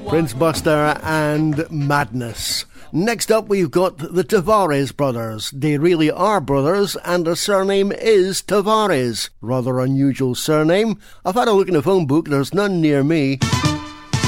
Prince Buster and Madness. Next up, we've got the Tavares brothers. They really are brothers, and their surname is Tavares. Rather unusual surname. I've had a look in the phone book, there's none near me.